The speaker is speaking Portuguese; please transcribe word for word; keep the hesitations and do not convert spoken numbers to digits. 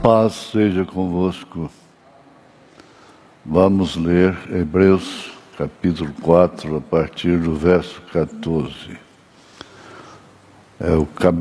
paz seja convosco. Vamos ler Hebreus capítulo quatro, a partir do verso quatorze. É o